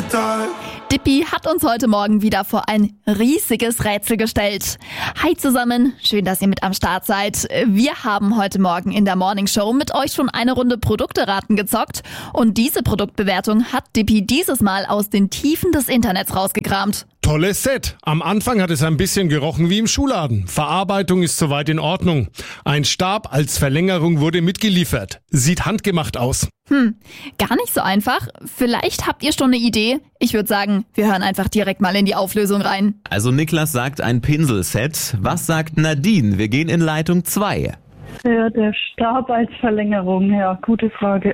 Dippi hat uns heute Morgen wieder vor ein riesiges Rätsel gestellt. Hi zusammen, schön, dass ihr mit am Start seid. Wir haben heute Morgen in der Morning Show mit euch schon eine Runde Produkteraten gezockt und diese Produktbewertung hat Dippi dieses Mal aus den Tiefen des Internets rausgekramt. Tolles Set. Am Anfang hat es ein bisschen gerochen wie im Schuhladen. Verarbeitung ist soweit in Ordnung. Ein Stab als Verlängerung wurde mitgeliefert. Sieht handgemacht aus. Gar nicht so einfach. Vielleicht habt ihr schon eine Idee. Ich würde sagen, wir hören einfach direkt mal in die Auflösung rein. Also Niklas sagt ein Pinselset. Was sagt Nadine? Wir gehen in Leitung 2. Ja, der Stab als Verlängerung, ja, gute Frage.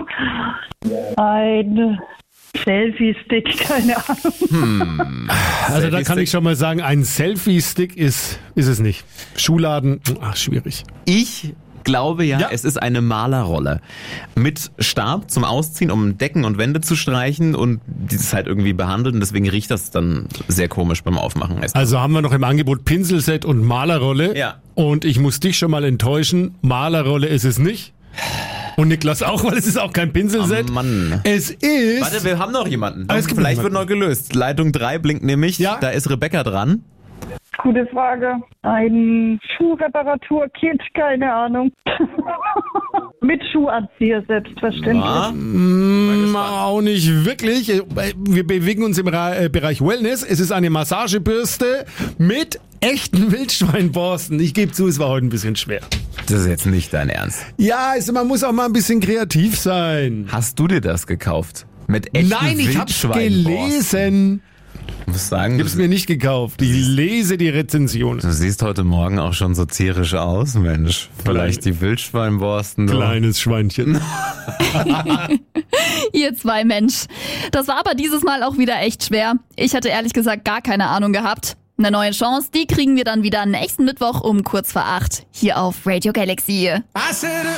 Ein Selfie-Stick, keine Ahnung. Also da kann ich schon mal sagen, ein Selfie-Stick ist es nicht. Schuhladen, schwierig. Ich glaube ja, es ist eine Malerrolle. Mit Stab zum Ausziehen, um Decken und Wände zu streichen und dieses halt irgendwie behandeln. Deswegen riecht das dann sehr komisch beim Aufmachen. Also haben wir noch im Angebot Pinselset und Malerrolle. Ja. Und ich muss dich schon mal enttäuschen, Malerrolle ist es nicht. Und Niklas auch, weil es ist auch kein Pinselset. Oh Mann. Es ist... Warte, wir haben noch jemanden. Vielleicht wird noch gelöst. Leitung 3 blinkt nämlich. Ja. Da ist Rebecca dran. Gute Frage. Ein Schuhreparatur-Kit, keine Ahnung. Mit Schuhanzieher, selbstverständlich. Auch nicht wirklich. Wir bewegen uns im Bereich Wellness. Es ist eine Massagebürste mit echten Wildschweinborsten. Ich gebe zu, es war heute ein bisschen schwer. Das ist jetzt nicht dein Ernst. Ja, man muss auch mal ein bisschen kreativ sein. Hast du dir das gekauft? Mit echten Nein, ich hab's Wildschweinborsten? gelesen. Ich muss sagen, Ich hab's mir nicht gekauft. Ich lese die Rezensionen. du siehst heute Morgen auch schon so tierisch aus, Mensch. Vielleicht die Wildschweinborsten. Kleines Schweinchen. Ihr zwei, Mensch. Das war aber dieses Mal auch wieder echt schwer. Ich hatte ehrlich gesagt gar keine Ahnung gehabt. Eine neue Chance, die kriegen wir dann wieder nächsten Mittwoch um kurz vor 8 hier auf Radio Galaxy.